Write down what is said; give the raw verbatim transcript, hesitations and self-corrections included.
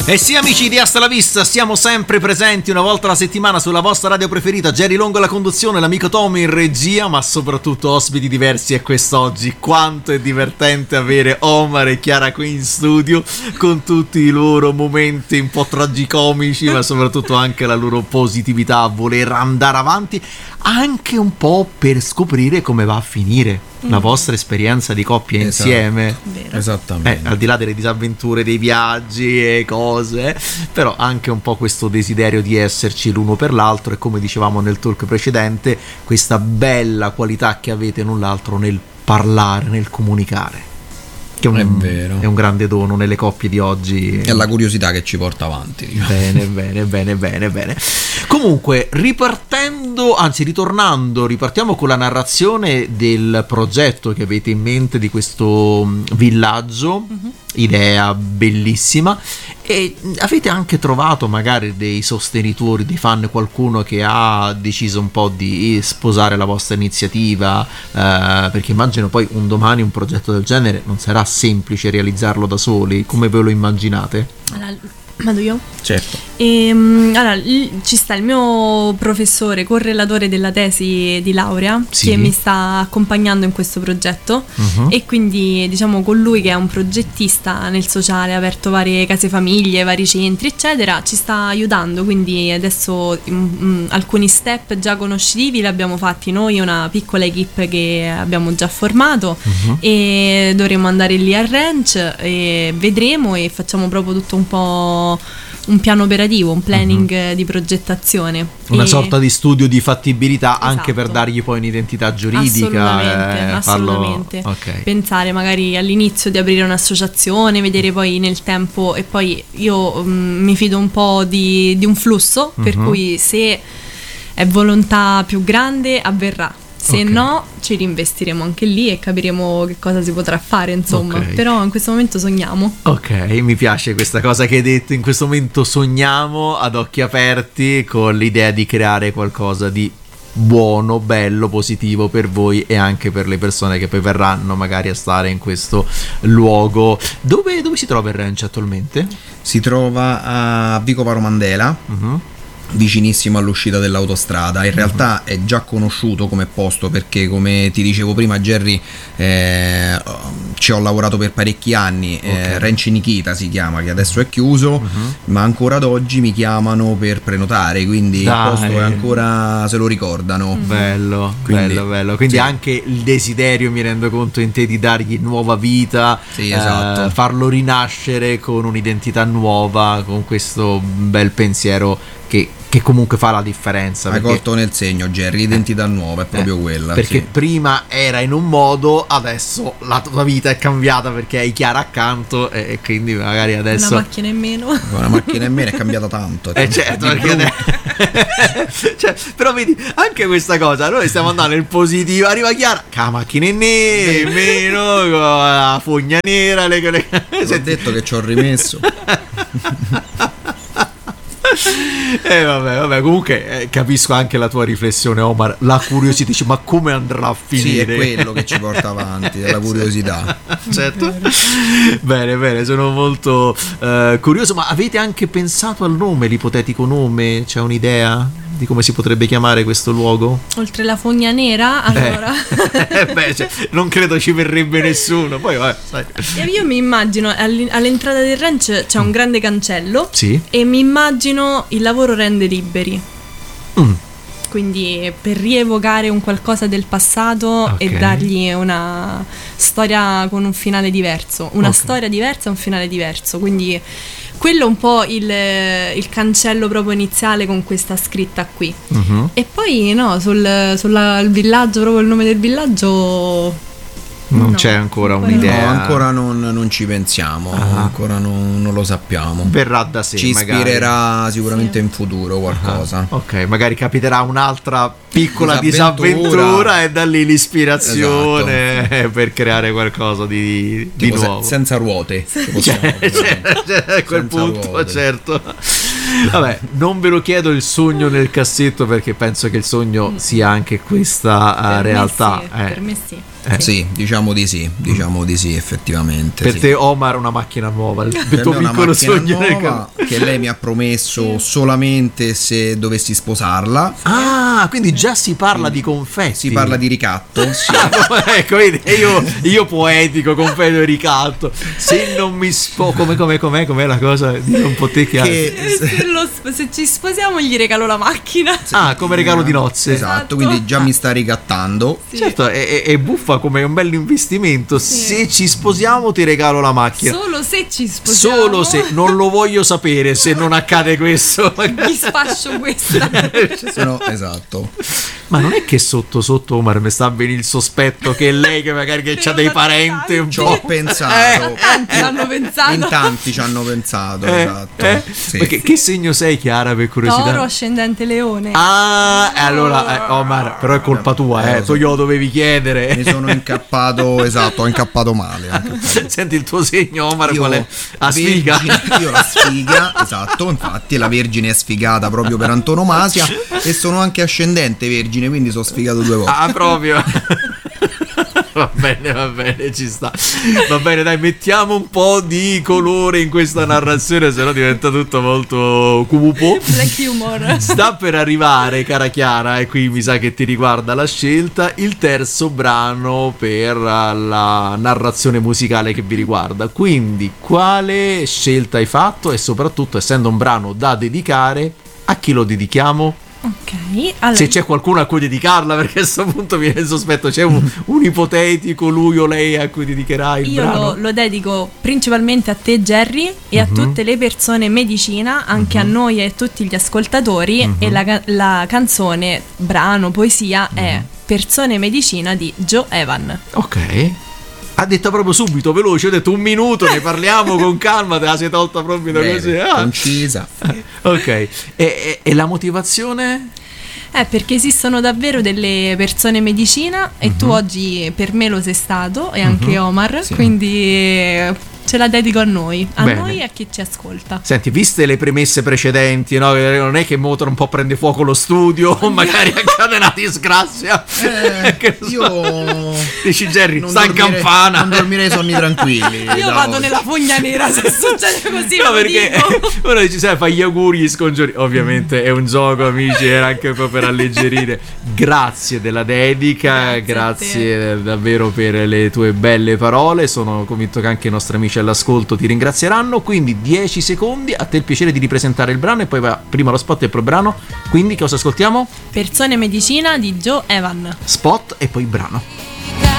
E sì, amici di Hasta la Vista, siamo sempre presenti una volta alla settimana sulla vostra radio preferita. Jerry Longo alla conduzione, l'amico Tommy in regia, ma soprattutto ospiti diversi. E quest'oggi quanto è divertente avere Omar e Chiara qui in studio, con tutti i loro momenti un po' tragicomici, ma soprattutto anche la loro positività a voler andare avanti, anche un po' per scoprire come va a finire la vostra esperienza di coppia, esatto, insieme. Vero. Esattamente. Eh, al di là delle disavventure, dei viaggi e cose, però anche un po' questo desiderio di esserci l'uno per l'altro, e come dicevamo nel talk precedente, questa bella qualità che avete l'un l'altro nel parlare, nel comunicare, che è un, è vero, è un grande dono nelle coppie di oggi. È la curiosità che ci porta avanti, diciamo. Bene, bene, bene, bene, bene. Comunque, ripartendo, anzi ritornando, ripartiamo con la narrazione del progetto che avete in mente di questo villaggio. Uh-huh. Idea bellissima. E avete anche trovato magari dei sostenitori, dei fan, qualcuno che ha deciso un po' di sposare la vostra iniziativa, eh, perché immagino poi un domani un progetto del genere non sarà semplice realizzarlo da soli. Come ve lo immaginate? Allora, vado io? Certo. E, allora, ci sta il mio professore, correlatore della tesi di laurea, sì, che mi sta accompagnando in questo progetto. Uh-huh. E quindi diciamo con lui, che è un progettista nel sociale, ha aperto varie case famiglie, vari centri eccetera, ci sta aiutando, quindi adesso mh, alcuni step già conoscitivi li abbiamo fatti noi, una piccola equipe che abbiamo già formato. Uh-huh. E dovremo andare lì al ranch e vedremo, e facciamo proprio tutto un po' un piano operativo, un planning uh-huh. di progettazione, una e... sorta di studio di fattibilità, esatto, anche per dargli poi un'identità giuridica. Assolutamente, eh, assolutamente. Farlo... Okay. Pensare magari all'inizio di aprire un'associazione, vedere poi nel tempo, e poi io um, mi fido un po' di, di un flusso, uh-huh. per cui se è volontà più grande avverrà. Se okay. no, ci rinvestiremo anche lì e capiremo che cosa si potrà fare, insomma. Okay. Però in questo momento sogniamo. Ok, mi piace questa cosa che hai detto. In questo momento sogniamo ad occhi aperti, con l'idea di creare qualcosa di buono, bello, positivo per voi e anche per le persone che poi verranno magari a stare in questo luogo. Dove, dove si trova il ranch attualmente? Si trova a Vico Varo Mandela. Uh-huh. Vicinissimo all'uscita dell'autostrada. In realtà è già conosciuto come posto, perché come ti dicevo prima, Jerry, eh, ci ho lavorato per parecchi anni. Okay. eh, Ranch Nikita si chiama, che adesso è chiuso, uh-huh. ma ancora ad oggi mi chiamano per prenotare, quindi Dai. il posto è ancora, se lo ricordano. Bello, quindi, bello, bello. Quindi sì. anche il desiderio, mi rendo conto, in te di dargli nuova vita, sì, esatto. eh, farlo rinascere con un'identità nuova, con questo bel pensiero che che comunque fa la differenza. Hai colto nel segno, Jerry, identità nuova è proprio eh, quella. Perché sì. prima era in un modo, adesso la tua vita è cambiata perché hai Chiara accanto, e quindi magari adesso una macchina in meno. Una macchina in meno è cambiata tanto. Eh certo, perché adesso... cioè, però vedi, anche questa cosa, noi stiamo andando nel positivo, arriva Chiara, che la macchina in nero, in meno, con la fogna nera, le... Ti ho detto che ci ho rimesso. Eh vabbè, vabbè, comunque eh, capisco anche la tua riflessione, Omar. La curiosità, dice, ma come andrà a finire? Sì, è quello che ci porta avanti, è la curiosità. Certo. Bene, bene, sono molto uh, curioso. Ma avete anche pensato al nome, l'ipotetico nome? C'è un'idea di come si potrebbe chiamare questo luogo? Oltre la fogna nera, allora eh, beh, cioè, non credo ci verrebbe nessuno. Poi vabbè, sai. Io mi immagino all'entrata del ranch c'è un grande cancello, sì, e mi immagino il lavoro rende liberi. Mm. Quindi per rievocare un qualcosa del passato, okay, e dargli una storia con un finale diverso, una okay. storia diversa e un finale diverso. Quindi quello è un po' il, il cancello proprio iniziale, con questa scritta qui. Uh-huh. E poi no, sul, sul villaggio, proprio il nome del villaggio non no, c'è ancora, ancora un'idea. No, ancora non, non ci pensiamo, ah. ancora non, non lo sappiamo. Verrà da sé. Ci magari ispirerà sicuramente sì. in futuro qualcosa. Ah. Ok, magari capiterà un'altra piccola disavventura, disavventura e da lì l'ispirazione, esatto, per creare qualcosa di, di nuovo. Se, senza ruote. Cioè, cioè, cioè, a quel punto, ruote. Certo. Vabbè, non ve lo chiedo il sogno nel cassetto, perché penso che il sogno sia anche questa uh, realtà. Me sì, eh. Per me sì. Eh. Sì, diciamo di sì, diciamo di sì, effettivamente. Per sì. te Omar una macchina nuova, il per tuo me piccolo sogno nuova, che lei mi ha promesso solamente se dovessi sposarla. Ah, quindi già si parla quindi di confetti. Si parla di ricatto. Sì. Ah, ecco, vedi, io, io poetico, confetto e ricatto. Se non mi spo come come com'è, com'è la cosa? Dì un po' te che, che eh, se, lo, se ci sposiamo gli regalo la macchina. Ah, come regalo di nozze. Esatto, esatto. Quindi già mi sta ricattando. Sì. Certo, è, è buffa come un bel investimento. Sì. Se ci sposiamo ti regalo la macchina. Solo se ci sposiamo. Solo se, non lo voglio sapere se non accade questo. Mi sfascio questa. Sono, esatto. Ma non è che sotto sotto Omar mi sta bene il sospetto che è lei che magari che c'ha dei parenti un ci po'. ho pensato. In tanti ci hanno pensato. In tanti ci hanno pensato, eh, esatto. Eh? Sì. Ma che, che segno sei, Chiara, per curiosità? Toro ascendente leone. Ah, e allora eh, Omar, però è colpa tua, eh, eh tu glielo dovevi chiedere. Mi sono incappato, esatto, ho incappato male. Incappato. Senti il tuo segno, Omar, io, qual è? La sfiga. Io la sfiga, esatto, infatti la Vergine è sfigata proprio per antonomasia e sono anche ascendente Vergine, quindi sono sfigato due volte. Ah, proprio. Va bene, va bene, ci sta. Va bene, dai, mettiamo un po' di colore in questa narrazione, sennò diventa tutto molto cupo. Black humor. Sta per arrivare, cara Chiara, e qui mi sa che ti riguarda la scelta, il terzo brano per la narrazione musicale che vi riguarda. Quindi, quale scelta hai fatto? E soprattutto, essendo un brano da dedicare, a chi lo dedichiamo? Ok, allora. Se c'è qualcuno a cui dedicarla, perché a questo punto viene il sospetto, c'è un, un ipotetico lui o lei a cui dedicherai il Io brano? Io lo, lo dedico principalmente a te, Jerry, e uh-huh. a tutte le persone medicina, anche uh-huh. a noi e a tutti gli ascoltatori. Uh-huh. E la, la canzone, brano, poesia uh-huh. è Persone Medicina di Joe Evan. Ok. Ha detto proprio subito, veloce, ho detto un minuto, ne parliamo con calma, te la sei tolta proprio da così. Ah. Concisa. Ok, e, e, e la motivazione? Eh, perché esistono davvero delle persone medicina e uh-huh. tu oggi per me lo sei stato e anche uh-huh. Omar, sì. Quindi ce la dedico a noi, a Bene. noi e a chi ci ascolta. Senti, viste le premesse precedenti, no? Non è che Motor un po' prende fuoco lo studio o magari accade una disgrazia. Eh, che io so. Dici Jerry, sta in campana. Non dormirei sonni tranquilli. Io vado oggi. nella fogna nera se succede così. No, perché ora dici, sai, fai gli auguri, gli scongiuri. Ovviamente è un gioco, amici, era anche un po' per alleggerire. Grazie della dedica, grazie, grazie davvero per le tue belle parole. Sono convinto che anche i nostri amici all'ascolto ti ringrazieranno. Quindi dieci secondi, a te il piacere di ripresentare il brano e poi va prima lo spot e poi il brano. Quindi cosa ascoltiamo? Persone Medicina di Joe Evan. Spot e poi brano.